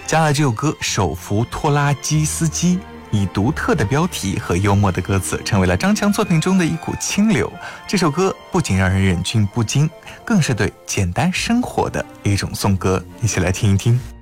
加了这首歌《手扶拖拉机司机》，以独特的标题和幽默的歌词，成为了张强作品中的一股清流。这首歌不仅让人忍俊不禁，更是对简单生活的一种颂歌。一起来听一听。